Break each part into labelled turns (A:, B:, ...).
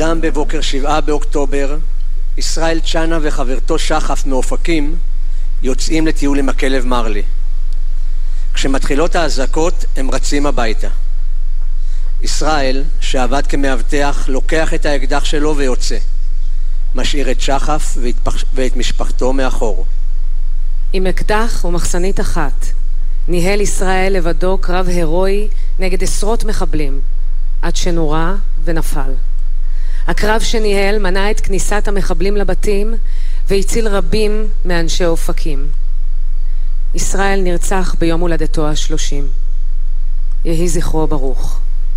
A: מוקדם בבוקר 7 באוקטובר, ישראל צ'אנה וחברתו שחף מאופקים יוצאים לטיול עם הכלב מרלי. כשמתחילות האזעקות הם רצים הביתה. ישראל, שעבד כמאבטח, לוקח את האקדח שלו ויוצא. משאיר את שחף ואת משפחתו מאחור.
B: עם אקדח ומחסנית אחת, ניהל ישראל לבדו קרב הירואי נגד עשרות מחבלים, עד שנורה ונפל. הקרב שניהל מנע את כניסת המחבלים לבתים והציל רבים מאנשי אופקים. ישראל נרצח ביום הולדתו ה-30. יהי זכרו ברוך.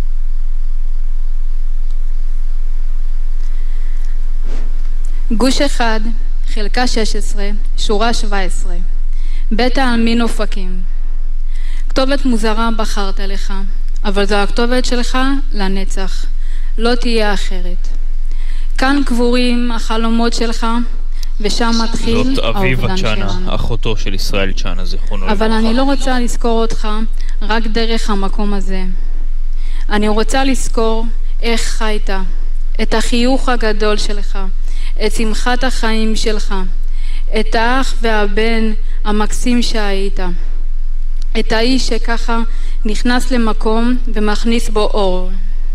C: גוש אחד, חלקה 16, שורה 17, בית העלמין אופקים. כתובת מוזרה בחרת לך, אבל זו הכתובת שלך לנצח, לא תהיה אחרת. כאן קבורים החלומות שלך, ושם מתחיל
D: זאת אביבה צ'אנה, אחותו של ישראל צ'אנה, זיכרונו לברכה.
C: אבל אני לא רוצה לזכור אותך רק דרך המקום הזה. אני רוצה לזכור איך חיית, את החיוך הגדול שלך, את שמחת החיים שלך, את האח והבן המקסים שהיית, את האיש שככה נכנס למקום ומכניס בו אור.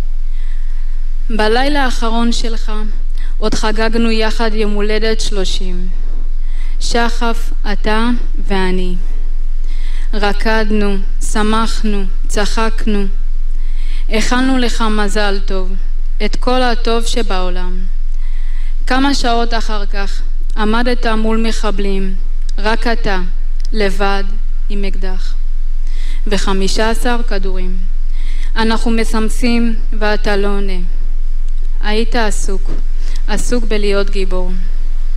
C: בלילה האחרון שלך עוד חגגנו יחד יום הולדת 30. שחף, אתה ואני. רקדנו, שמחנו, צחקנו. הכנו לך מזל טוב, את כל הטוב שבעולם. כמה שעות אחר כך עמדת מול מחבלים, רק אתה, לבד, עם אקדח. ו15 כדורים. אנחנו מסמסים ואתה לא עונה. היית עסוק בלהיות גיבור.